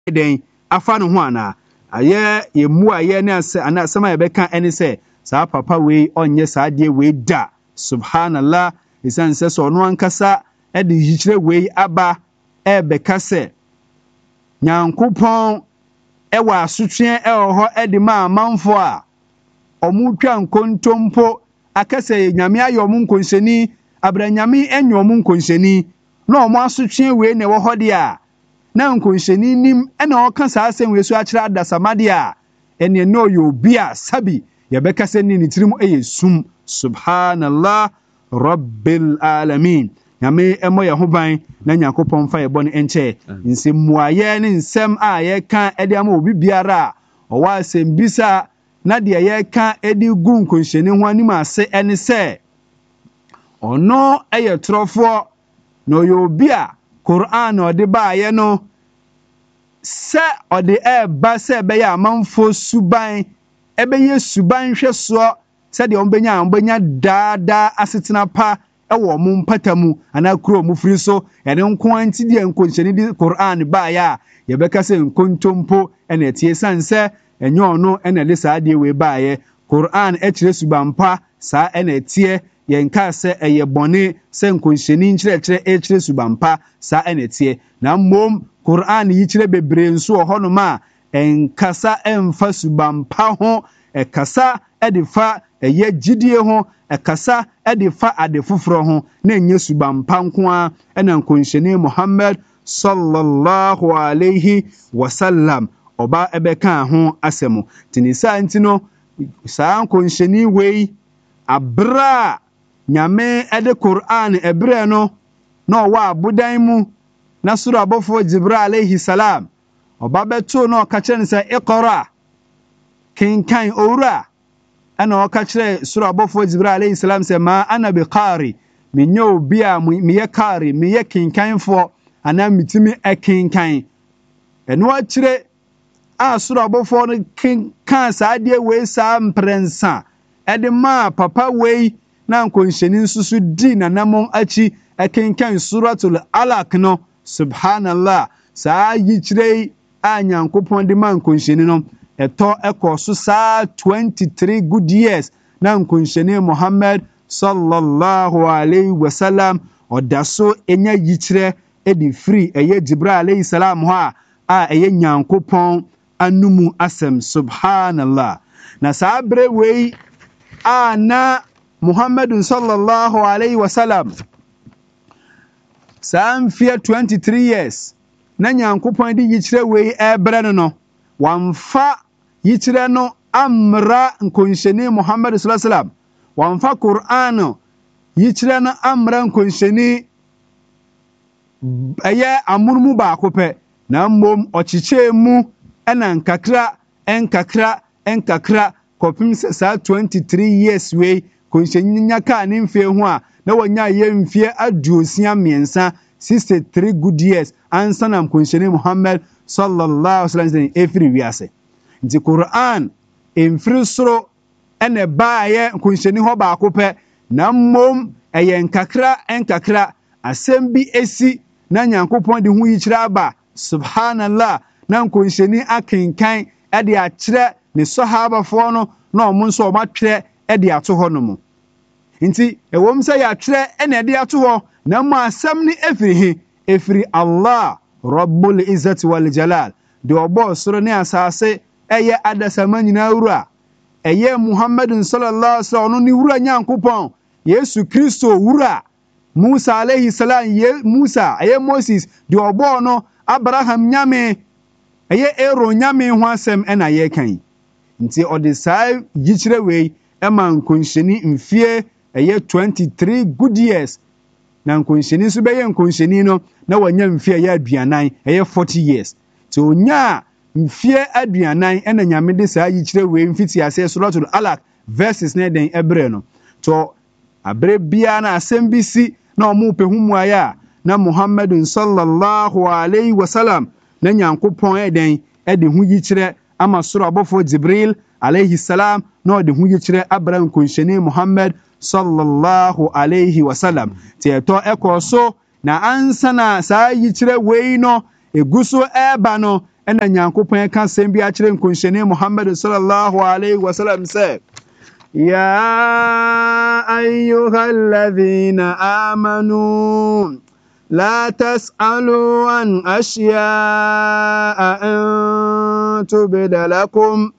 den afa no ho ana aye yemu aye ne anasema ye beka ene se saa papa we onye saa de we da subhanallah isan se so no ankasa e de yikyire we aba e beka se Nyankopɔn e wa asotwe e ho e de ma amanfo a omutwa nkontompo akase nyame ayom nkonhyeni abranyame enyom nkonhyeni na omo asotwe we ne wo hode a na nkonhyeni nim ena oka saa asɛm we so akyerɛ adasamade a ene no yo bia sabi yɛbɛka sɛ ni tirim ɛyɛ sum subhanallah rabbil alamin nyame ɛmɔ yɛ ho ban na Nyankopɔn fa yɛbɔ ne enkyɛ nsɛmuayɛ ne nsɛm a yɛka ɛde ama obi biara a ɔwɔ asɛm bisa na de yɛka ɛde gu nkonhyeni ho anim ase ɛne sɛ ɔno ɛyɛ trɔfoɔ na ɔyɛ obi a Quran ɔde baayɛ no sɛ ɔde ɛba sɛ ɛbɛyɛ amanfo suban ɛbɛyɛ suban hwɛsoɔ sɛdeɛ ɔmbɛnya daadaa asetena pa ɛwɔ mo mpata mu anaa kuro mu firi so ɛne nko anti deɛ nkonhyɛni de Quran baayɛ a yɛbɛka sɛ nkontompo ɛna ɛtie san sɛ ɛnyɛ ɔno ɛna de saa deɛ wei baayɛ Quran ɛkyerɛ suban pa saa ɛna ɛtie yɛnka sɛ ɛyɛ bɔne sɛ nkonhyɛni nkyerɛkyerɛ ɛkyerɛ subampa saa ɛna ɛteɛ na mmom Quran yi kyerɛ bebree nso wɔ hɔnom a ɛnkasa ɛmfa subampa ho ɛkasa ɛde fa ɛyɛ gyidie ho ɛkasa ɛde fa ade foforɔ ho na ɛnyɛ subampa nko a ɛna nkonhyɛni Muhammad sallallahu alaihi wasallam ɔba ɛbɛka ho asɛm tinisa nti no saa nkonhyɛni wei abra nyame ɛde Quran ɛbrɛ no na ɔwɔ abodan mu na soro abɔfo Jibril alayhi salam ɔba bɛto na ɔka kyerɛ no sɛ iqra kinkan owura ɛna ɔka kyerɛ soro abɔfo Jibril alayhi salam sɛ ma ana bi qari menyɛ obi a meyɛ qari meyɛ kinkanfoɔ anaa mitimi ɛkinkan ɛno akyerɛ a soro abɔfo no kinkan saa deɛ wei saa mprɛnsa ɛde ma papa wei na nkonhyɛni nsusu di nanamon akyi ɛkenkan suratul alaq no subhanallah saa yikyire a Nyankopɔn de ma nkonhyɛni no ɛtɔ ɛkɔ so saa 23 good years na nkonhyɛni Muhammad sallallahu alaihi wasallam ɔda so enya yikyire ɛde free ɛyɛ Jibril alayhi salam hɔ a ɛyɛ Nyankopɔn anumu asɛm subhanallah na saa bre wei a na Muhammadun sallallahu alaihi wasallam saa mfeɛ 23 years na Nyankopɔn de yikyerɛ wei ɛbrɛ no wamfa yikyerɛ no amra nkonhyɛni Muhammad sallallahu alaihi wasallam wamfa Quran yikyerɛ no amra nkonhyɛni ɛyɛ amunumu baako pɛ na mmom ɔkyekyɛ mu ɛna nkakra kɔpem sɛ saa 23 years wei konhyɛnya kaa ne mfeɛ ho a na wanya yɛ mfeɛ aduosia mmiɛnsa 63 good years ansa na konhyɛni Muhammad sallallahu alaihi wasallam efiri wiase nti Quran emfiri soro ɛna baayɛ konhyɛni hɔ baako pɛ na mmom ɛyɛ nkakra asɛm bi esi na Nyankopɔn de ho yikyerɛ aba subhanallah na konhyɛni akenkan ɛde akyerɛ ne sahabafoɔ no na ɔmo nso ɔmo atwerɛ ɛde ato hɔ no mu nti ɛwɔm sɛ yɛatwerɛ ɛna ɛde ato hɔ na mo asɛm ne efiri Allah Rabbul Izzati wal Jalal de ɔbɔ soro ne asase ɛyɛ adasama nyinaa wura ɛyɛ Muhammadun sallallahu alaihi wasallam ɔno ne wura Nyankopɔn Yesu Kristo wura Musa alayhi salam Musa ɛyɛ Moses de ɔbɔ no Abraham nyame ɛyɛ Aaron nyame ho asɛm ɛna yɛkan nti ɔde saa yikyerɛ wei ɛma nkonhyɛni mfie ɛyɛ 23 good years na nkonhyɛni nso bɛyɛ nkonhyɛni no na wanya mfie ɛyɛ aduanan ɛyɛ 40 years nti onya mfie aduanan ɛna nyame de saa yikyerɛ wei mfiti ase suratul alaq verses ne den ɛbrɛ no to abrɛ bia na asɛm bi si na ɔmo pɛ hu muayɛ a na Muhammadun sallallahu alaihi wasallam na Nyankopɔn ɛden ɛde ho yikyerɛ ama soro abɔfo Jibril alayhi salam na ɔde ho yikyerɛ abra nkonhyɛni Muhammad sallallahu alaihi wasallam ɛkɔ so na ansa na saa yikyerɛ wei no egu so ɛba no ena Nyankopɔn ka sem bi akire nkonhyene Muhammad sallallahu alaihi wasallam say ya ayyuhalladhina amanu لا تسألوا عن أشياء أن تبد لكم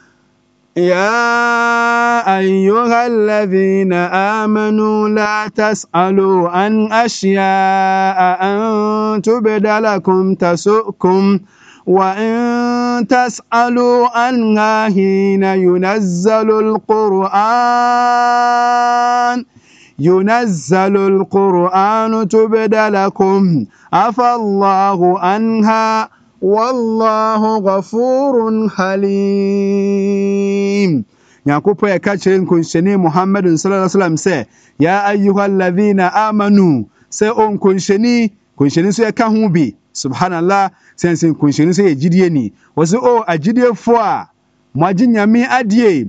يا أيها الذين آمنوا لا تسألوا عن أشياء أن تبد لكم تسؤكم وإن تسألوا عنها حين ينزل القرآن تبد لكم عفى الله عنها والله غفور حليم. Nyankopɔn ya ka kyerɛ nkonhyɛne Muhammad sallallahu alaihi wasallam sɛ ya ayyuhalladhina amanu sɛ nkonhyɛne so ya ka ho bi subhanallah sɛ nkonhyɛne so yɛ gyidie ni wɔsɛ agyidefo a mo agye nyame adie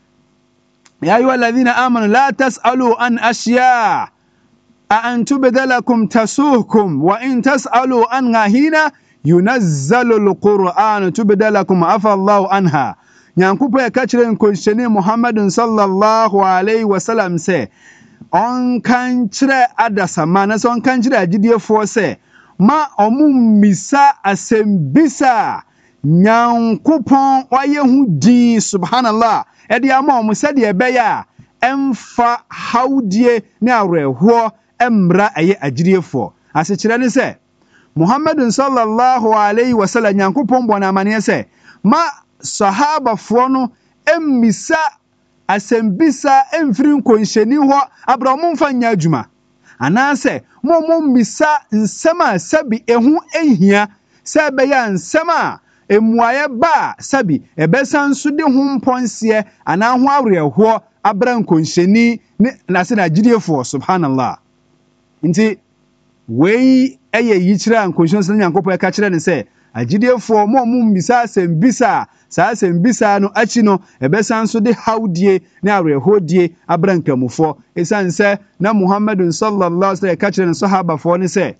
يا أيها الذين آمنوا لا تسألوا عن أشياء أن تبد لكم تسوكم وإن تسألوا عنها حين ينزل القرآن تبد لكم عفى الله عنها. Nyankopɔn ka kyerɛ nkonhyɛne Muhammad sallallahu alaihi wasallam sɛ ɔnkan kyerɛ adasama na sɛ ɔnkan kyerɛ agyidiefoɔ sɛ ma ɔmo mmisa asɛmbisa Nyankopɔn wayɛ ho din subhanallah ɛde ama ɔmo sɛdeɛ ɛbɛyɛ a ɛmfa hawdie ne awerɛhoɔ ɛmmra ɛyɛ agyidiefoɔ. Asekyerɛ ne sɛ Muhammad sallallahu alaihi wasallam Nyankopɔn bɔ n'amanneɛ sɛ ma sahabafoɔ no mmisa asɛmbisa ɛmfiri nkonhyɛni hɔ abra ɔmo mfa nyɛ adwuma anaasɛ mo mmisa nsɛm a sɛbi ɛho ɛhia sɛ ɛbɛyɛ nsɛm a emuaye ba sabi ebesan so de ho mpɔnseɛ ana ho awerɛhoɔ abra nkonhyɛni ne nase na gyidiefoɔ subhanallah. Nti wei ɛyɛ yikyerɛ nkonhyɛni sɛ Nyankopɔn ka kyerɛ ne sɛ agyidiefoɔ mo mbisa asɛmbisa saa asɛmbisa no akyi no ebesan so de hawdie ne awerɛhoɔdie abra nkramofoɔ esan sɛ na Muhammad sallallahu alaihi wasallam ka kyerɛ ne sahabafoɔ ne sɛ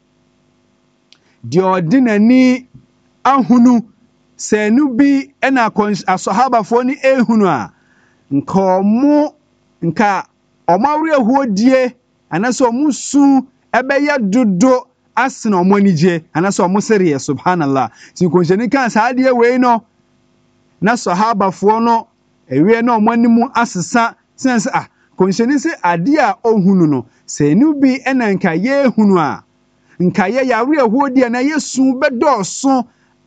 deɛ ɔdinani ahunu sɛnu bi ɛna asɔhabafoɔ ni ehunu a nka ɔmo awerɛhoɔdie anasɛ ɔmo su ɛbɛyɛ dodo asena ɔmo anigye anasɛ ɔmo sereɛ subhanallah. Si nkonhyɛni kan saa adeɛ wei no na sɔhabafoɔ no ewie na ɔmo anim asesa sense nkonhyɛni sɛ adeɛ a ɔhunu no sɛnu bi ɛna nka yɛhunu a nka yɛ awerɛhoɔdie na yɛsu bɛdɔɔso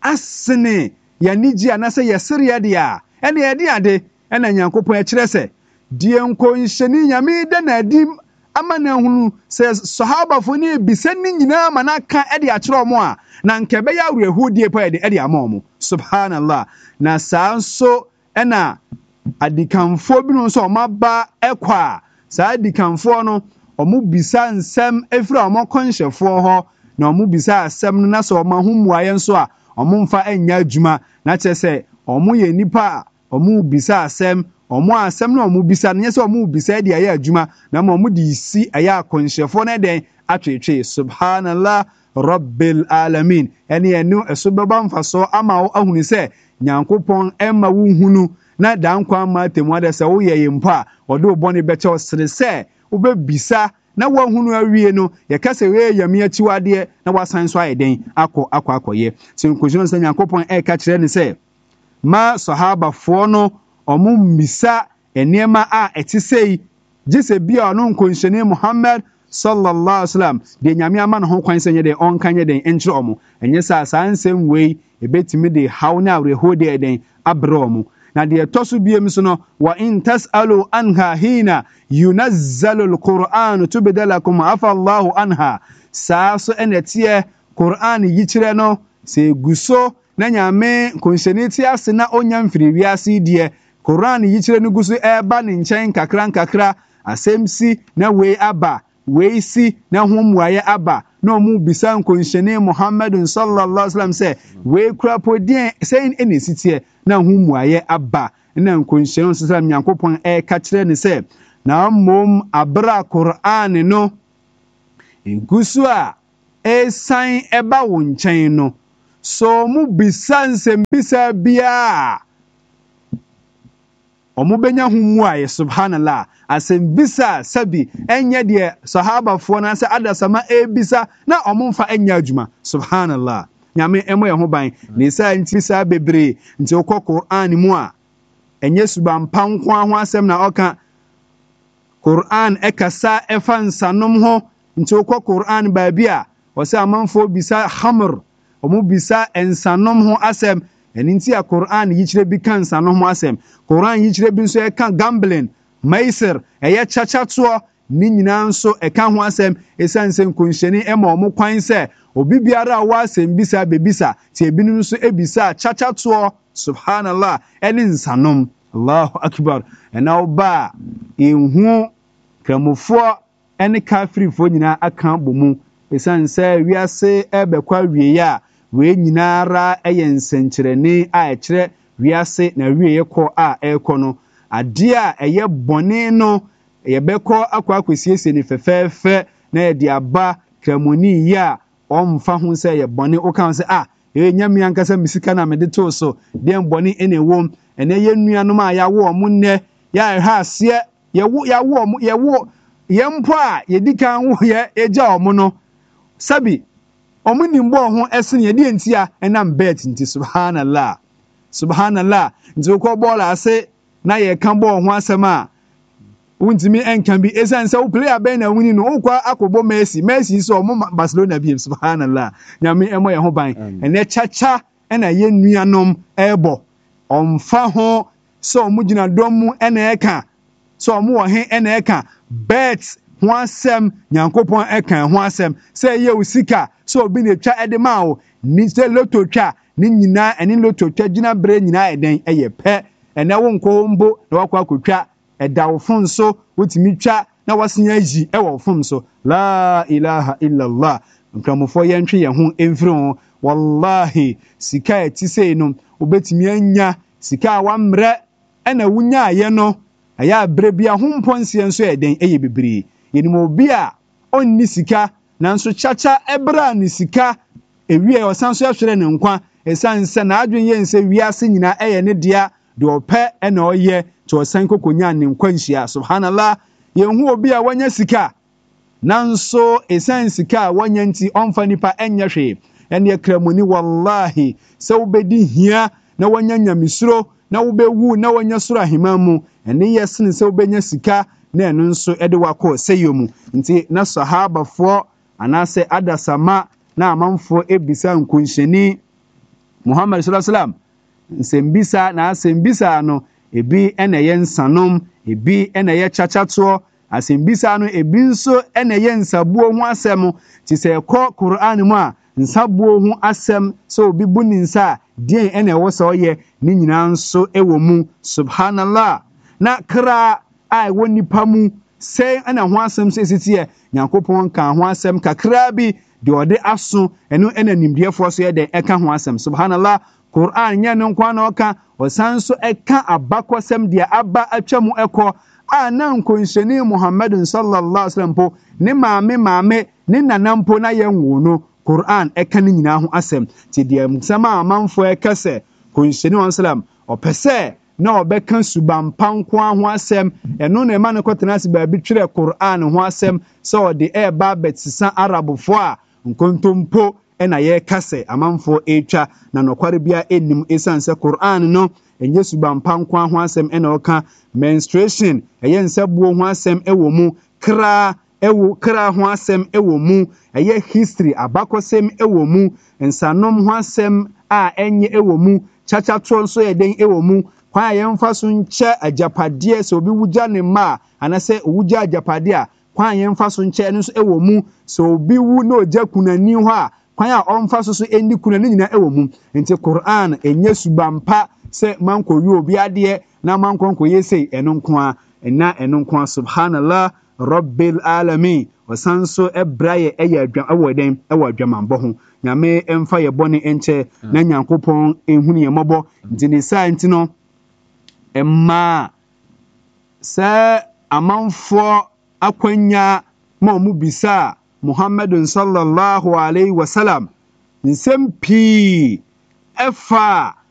asene yanigye anasɛ yɛsereɛ deɛ a ɛne yɛde ade ɛna Nyankopɔn kyerɛ sɛ deɛ nkonhyɛni nyame da na adi ama na hunu sɛ sahabafoɔ ne bisa ne nyinaa ma na ka ɛde akyerɛ ɔmo a na nka bɛyɛ awerɛhoɔdie pa ɛde ama ɔmo subhanallah. Na saa nso ɛna adikanfoɔ bi no nso ɔmo aba ɛkɔ a saa adikanfoɔ no ɔmo bisa nsɛm efiri ɔmo kɔnhyɛfoɔ hɔ na ɔmo bisa asɛm no na sɛ ɔmo ho mmuaeɛ nso a ɔmo mfa anya adwuma na kyerɛ sɛ ɔmo yɛ nipa a ɔmo bisa asɛm ɔmo asɛm na ɔmo bisa no nyɛ sɛ ɔmo bisa de ayɛ adwuma na ɔmo de si ɛyɛ akɔnhyɛfoɔ no den atwetwe subhanallah rabbil alamin. ɛne ɛno ɛso bɛba mfaso ama wo ahunu sɛ Nyankopɔn ɛma wo hunu na dankwa ama atemu ada sɛ woyɛ yɛ mpo a ɔde wo bɔne bɛkyɛ wo sere sɛ wobɛbisa na wahunu awie no yɛka sɛ weyɛ yame akyiwadeɛ na wasan so ayɛ den akɔyɛ. Sɛ nkonhyɛni sɛ Nyankopɔn ɛka kyerɛ ne sɛ ma sahabafoɔ no ɔmo mmisa nneɛma a ɛte sɛ gye sɛ bia ɔno nkonhyɛni Muhammad sallallahu alaihi wasallam de nyame ama no ho kwan sɛ nyɛ den ɔnka nyɛ den nkyerɛ ɔmo ɛnyɛ sɛ saa nsɛm wei ebetimi de haw ne awerɛhoɔdie den abrɛ ɔmo. Na deɛ ɛtɔ so biem so no wa in tasalu anha hina yunazzalu alquran tubda lakum afa Allahu anha. Saa so ɛna ɛteɛ Quran yikyerɛ no sɛ guso na nyame nkonhyɛni te ase na onya mfiri wiase deɛ Quran yikyerɛ no guso ɛba ne nkyɛn kakra asɛm si na wei aba wei si na ho mmuaeɛ aba na ɔmo bisa nkonhyɛni Muhammad sallallahu alaihi wasallam sɛ wei kura podien sɛn ɛna esiteɛ na ho mmuaeɛ aba na nkonhyɛni sallallahu Nyankopɔn ɛka kyerɛ ne sɛ na mmom abra Quran no guso a ɛsan ɛba wo nkyɛn no so mu bisa nsɛm bisa biya ɔmo benya humu aye subhanallah asɛm bisa sabi enye de sahabafoɔ na sɛ adasama bisa na ɔmo mfa enya adwuma subhanallah nyame emo ye ho ban ne sa nti bisa bebre nti okɔ Qur'an mu a enye subampa nko ho asɛm na ɔka Qur'an ekasa efa nsanom ho nti okɔ Qur'an baabi a wɔsɛ amanfo bisa khamr ɔmo bisa ensanom ho asɛm ɛni nti a Qur'an yikyire bi kan nsanom ho asɛm Qur'an yikyire bi nso ɛka gambling maisir ɛyɛ chachatoɔ ni nyinaa nso ɛka ho asɛm esan sɛ nkonhyɛni ɛma ɔmo kwan sɛ obi biara a wasɛm bisa bebisa tie binom nso ebisa chachatoɔ subhanallah ɛne nsanom Allahu akbar ɛna oba ehu kramofoɔ ɛne kafirifoɔ nyinaa aka bɔ mu esan sɛ wiase ɛbɛkwa wieye a we nyinara ɛyɛ nsɛnkyerɛne a ɛkyerɛ wiase na wieye kɔ a ɛkɔ no ade a ɛyɛ bɔne no yɛbɛkɔ akɔ akɔsiesie ne fɛfɛɛfɛ na yɛde aba kramoni yi a ɔmfa ho sɛ yɛ bɔne woka sɛ nyame ankasa misika na mede too so deɛ bɔne ɛna ɛwom ɛnɛ yɛ nuanom a yɛawo ɔmo nnɛ yɛahwɛ aseɛ yɛwo yɛmpo a yɛdi kan wo yɛ ɛgya ɔmo no sabi ɔmo nimbo ho ɛsen yɛde ntia ɛnam bet nti subhanallah nti wokɔ bɔɔl ase na yɛka bɔɔl ho asɛm a wontimi ɛnka bi ɛsan sɛ wo player bɛn na wini no wokɔ akɔbɔ Messi so ɔmo Barcelona bi subhanallah nyame ɛmɔ yɛ ho ban ɛnɛ chacha ɛna yɛ nuanom ɛbɔ ɔmfa ho sɛ ɔmo gyina dɔm mu ɛna ɛka sɛ ɔmo wɔ he ɛna ɛka bet ho asɛm nyankopɔn ɛka ho asɛm sɛ yɛ usika sɛ obi na twa ɛde ma wo ni sɛ loto twa ni nyinaa ɛne loto twa gyina brɛ nyinaa ɛdɛn ɛyɛ pɛ ɛnɛ wo nkɔ mbo na wakɔ akɔtwa ɛda wo fon so wotimi twa na wasen ayi ɛwɔ wo fon so la ilaha illallah nkramofo yɛntwe yɛn ho emfiri ho wallahi sika ɛti sei no obetimi anya sika a wamrɛ ɛna wunya ayɛ no ɛyɛ abrɛ bia ho mponsie nso ɛdɛn ɛyɛ bebree yenim obi a onni sika nanso chacha ebra ni sika ewie ɔsan so ahwere ne nkwa esan sɛ na adwen yɛ nse wiase nyina ɛyɛ ne dia de ɔpɛ ɛna ɔyɛ to ɔsan kokonya ne nkwa nhyia subhanallah yɛhu obi a wanya sika nanso esan sika a wanya nti ɔmfa nipa ɛnyɛ hwee ɛne kramoni wallahi sɛ wobɛdi hia na wanya nyamesuro na wobɛwu na wanya soro ahema mu ɛne yɛ sene sɛ wobɛnya sika na ɛno nso ɛde wakɔ sɛyɛ mu nti na sahabafoɔ anase adasama na amanfoɔ ebisa nkonhyɛni Muhammad sallallahu alaihi wasallam nsɛmbisa na asɛmbisa no ebi ɛna yɛ nsanom ebi ɛna yɛ chachatoɔ asɛmbisa no ebi nso ɛna yɛ nsabuo ho asɛm ti sɛ ɛkɔ Qur'an mu a nsabuo ho asɛm sɛ obi bu ne nsa deɛ ɛna ɛwɔ sɛ ɔyɛ ne nyinaa nso ɛwɔ mu subhanallah na kra a ɛwɔ nipa mu sɛ ɛna ho asɛm sɛ sitiɛ nyankopɔn ka ho asɛm kakra bi de ɔde aso ɛno ɛna nimdeɛfoɔ so yɛ de ɛka ho asɛm subhanallah Qur'an nyɛ no nkwa na ɔka ɔsan so ɛka abakɔsɛm deɛ aba atwa mu ɛkɔ a na nkonhyɛni Muhammadun sallallahu alaihi wasallam po ne maame ne nana mpo na yɛ nwo no Qur'an ɛka ne nyinaa ho asɛm ti deɛ nsɛm a amanfoɔ ɛka sɛ konhyɛni sallam ɔpɛ sɛ na ɔbɛka subampa nko ho asɛm ɛno na ɛma no kɔtena ase baabi twerɛ Qur'an ho asɛm sɛ ɔde ɛba bɛtsesa arabofoɔ a nkontompo ɛna yɛka sɛ amanfoɔ ɛtwa na nokware bia ɛnim ɛsan sɛ Qur'an no ɛnyɛ subampa nko ho asɛm ɛna ɔka menstruation ɛyɛ nsabuo ho asɛm ɛwɔ mu kra ho asɛm ɛwɔ mu ɛyɛ history abakɔsɛm ɛwɔ mu nsanom ho asɛm a ɛnyɛ ɛwɔ mu chachatoɔ nso yɛ den ɛwɔ mu kwan a yɛmfa so nkyɛ agyapadeɛ sɛ obi wugya ne mma anasɛ wugya agyapadeɛ a kwan a yɛmfa so nkyɛ ɛno nso ɛwɔ mu sɛ obi wu na ogya kunani hɔ a kwan a ɔmfa so ɛndi kunani nyinaa ɛwɔ mu nti Qur'an ɛnyɛ subampa sɛ manko yi obi adeɛ na manko yɛ sei ɛno nko a ɛno nko a subhanallah rabbil alamin wasan so ɛbra yɛ ɛyɛ adwam ɛwɔ den ɛwɔ adwamambɔ ho nyame ɛmfa yɛ bɔne ɛnkyɛ na nyankopɔn ɛhunu yɛ mmɔbɔ nti ne saa nti no ɛma sɛ amanfoɔ akwanya ma ɔmo bisa Muhammadun sallallahu alaihi wasallam nsɛm pii ɛfa